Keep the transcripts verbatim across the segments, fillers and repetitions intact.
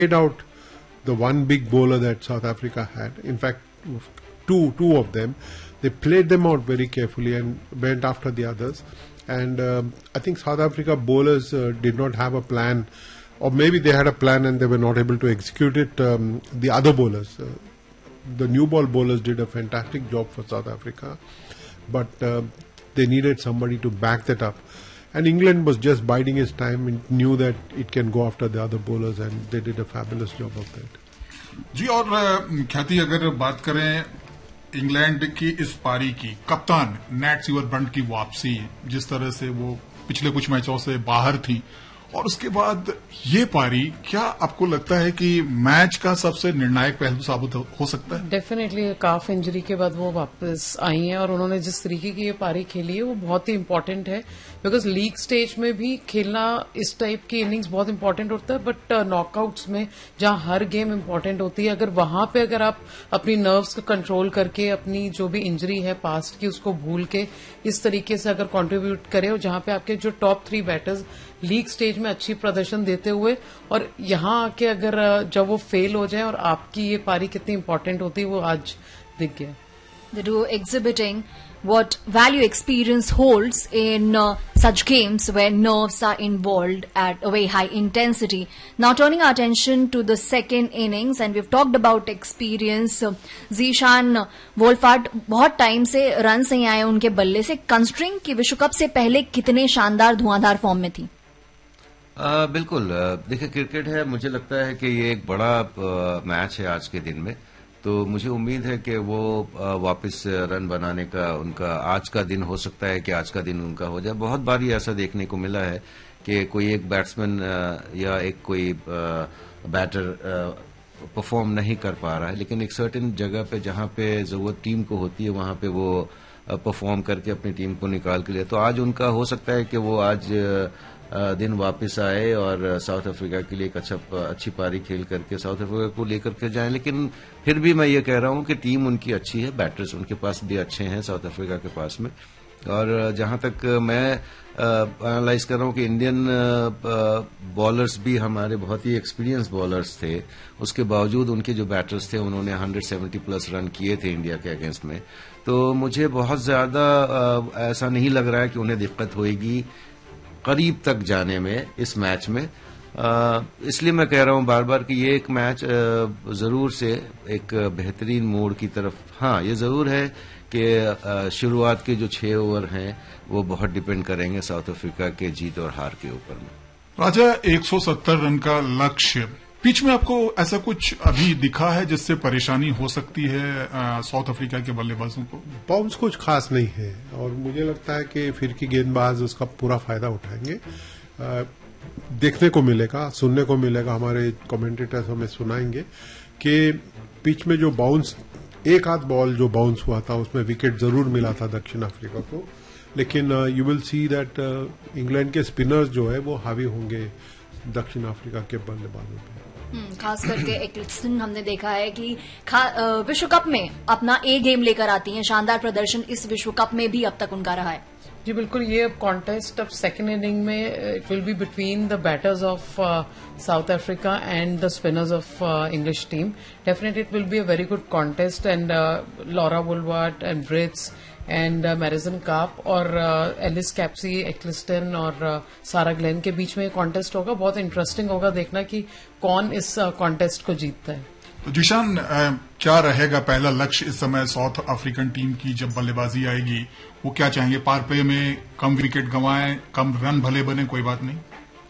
played out the one big bowler that South Africa had. In fact, two two of them. They played them out very carefully and went after the others. And um, I think South Africa bowlers uh, did not have a plan, or maybe they had a plan and they were not able to execute it. Um, the other bowlers, uh, the new ball bowlers did a fantastic job for South Africa, but uh, they needed somebody to back that up. And England was just biding its time and knew that it can go after the other bowlers, and they did a fabulous job of that. जी, और ख्याति अगर बात करें England की इस पारी की, कप्तान नैट सीवरब्रंट की वापसी, जिस तरह से वो पिछले कुछ मैचों से बाहर थी, और उसके बाद ये पारी, क्या आपको लगता है कि मैच का सबसे निर्णायक पहलू साबित हो सकता है? डेफिनेटली काफ इंजरी के बाद वो वापस आई हैं और उन्होंने जिस तरीके की ये पारी खेली है वो बहुत ही इम्पोर्टेंट है, बिकॉज लीग स्टेज में भी खेलना इस टाइप की इनिंग्स बहुत इंपॉर्टेंट होता है, बट नॉकआउट्स में जहां हर गेम इंपॉर्टेंट होती है, अगर वहां पे अगर आप अपनी नर्व्स को कंट्रोल करके अपनी जो भी इंजरी है पास्ट की उसको भूल के इस तरीके से अगर कंट्रीब्यूट करें, और जहां पे आपके जो top three batters league stage में अच्छी प्रदर्शन देते हुए और यहां आके अगर जब वो फेल हो जाए, और आपकी ये पारी कितनी इंपॉर्टेंट होती है वो आज दिख गया. They do exhibiting what value experience holds in uh, such games where nerves are involved at a very high intensity. Now turning our attention to the second innings, and we've talked about experience. uh, Zishan Wolfhard बहुत time से run नहीं आए उनके बल्ले से. कंस्ट्रिंग की विश्व cup से पहले कितने शानदार धुआंधार फॉर्म में थी. आ, बिल्कुल. देखिए, क्रिकेट है, मुझे लगता है कि ये एक बड़ा आ, मैच है आज के दिन में, तो मुझे उम्मीद है कि वो आ, वापस रन बनाने का उनका आज का दिन हो सकता है कि आज का दिन उनका हो जाए. बहुत बार ऐसा देखने को मिला है कि कोई एक बैट्समैन या एक कोई बैटर परफॉर्म नहीं कर पा रहा है, लेकिन एक सर्टेन जगह पे जहां पे जरूरत टीम को होती है वहां पे वो परफॉर्म करके अपनी टीम को निकाल के लिए, तो आज उनका हो सकता है कि वो आज दिन वापस आए और साउथ अफ्रीका के लिए एक अच्छा अच्छी पारी खेल करके साउथ अफ्रीका को लेकर के जाएं. लेकिन फिर भी मैं ये कह रहा हूं कि टीम उनकी अच्छी है, बैटर्स उनके पास भी अच्छे हैं साउथ अफ्रीका के पास में. और जहां तक मैं एनालाइज कर रहा हूं कि इंडियन बॉलर्स भी हमारे बहुत ही एक्सपीरियंस बॉलर्स थे, उसके बावजूद उनके जो बैटर्स थे उन्होंने एक सौ सत्तर प्लस रन किए थे इंडिया के अगेंस्ट में. तो मुझे बहुत ज्यादा ऐसा नहीं लग रहा है कि उन्हें दिक्कत होगी करीब तक जाने में इस मैच में. आ, इसलिए मैं कह रहा हूं बार बार कि ये एक मैच आ, जरूर से एक बेहतरीन मोड़ की तरफ. हाँ, ये जरूर है कि शुरुआत के जो छह ओवर हैं वो बहुत डिपेंड करेंगे साउथ अफ्रीका के जीत और हार के ऊपर में. राजा, एक सौ सत्तर रन का लक्ष्य, पिच में आपको ऐसा कुछ अभी दिखा है जिससे परेशानी हो सकती है साउथ अफ्रीका के बल्लेबाजों को? बाउंस कुछ खास नहीं है और मुझे लगता है कि फिर की गेंदबाज उसका पूरा फायदा उठाएंगे. आ, देखने को मिलेगा, सुनने को मिलेगा, हमारे कमेंटेटर्स हमें सुनाएंगे कि पिच में जो बाउंस, एक आध बॉल जो बाउंस हुआ था उसमें विकेट जरूर मिला था दक्षिण अफ्रीका को, लेकिन you will see that England के स्पिनर्स जो है वो हावी होंगे दक्षिण अफ्रीका के बल्लेबाजों पे. खास करके एक्लिस्टन हमने देखा है कि विश्व कप में अपना ए गेम लेकर आती हैं. शानदार प्रदर्शन इस विश्व कप में भी अब तक उनका रहा है. जी बिल्कुल. ये अब कॉन्टेस्ट अब सेकेंड इनिंग में it will be between the batters of south Africa and the spinners of English team. Definitely it will be a very good contest, and Laura वुलवर्ट and Brits and मैरिसन carp और Alice Capsey, एक्लिस्टन और Sarah Glenn के बीच में contest होगा. बहुत interesting होगा देखना कि कौन इस कॉन्टेस्ट को जीतता है. तो जिशान, क्या रहेगा पहला लक्ष्य इस समय साउथ अफ्रीकन टीम की जब बल्लेबाजी आएगी? वो क्या चाहेंगे? पार प्ले में कम विकेट गंवाएं, कम रन भले बने, कोई बात नहीं.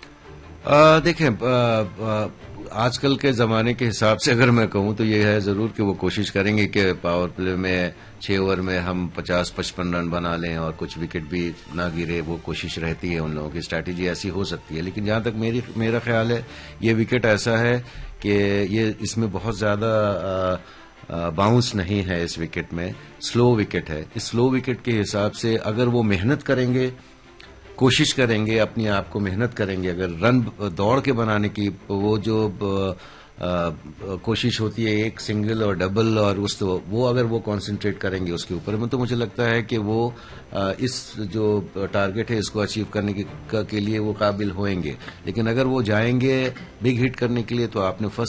देखें, आजकल के जमाने के हिसाब से अगर मैं कहूं तो ये है जरूर कि वो कोशिश करेंगे कि पावर प्ले में छह ओवर में हम पचास पचपन रन बना लें और कुछ विकेट भी ना गिरे. वो कोशिश रहती है उन लोगों की, स्ट्रैटेजी ऐसी हो सकती है. लेकिन जहां तक मेरी मेरा ख्याल है, ये विकेट ऐसा है कि ये इसमें बहुत ज्यादा बाउंस नहीं है. इस विकेट में स्लो विकेट है. इस स्लो विकेट के हिसाब से अगर वो मेहनत करेंगे, कोशिश करेंगे, अपने आप को मेहनत करेंगे, अगर रन दौड़ के बनाने की, वो जो कोशिश होती है एक सिंगल और डबल, और उस तो वो अगर वो कंसंट्रेट करेंगे उसके ऊपर में, तो मुझे लगता है कि वो इस जो टारगेट है इसको अचीव करने के, के लिए वो काबिल होंगे। लेकिन अगर वो जाएंगे बिग हिट करने के लिए, तो आपने फर्स्ट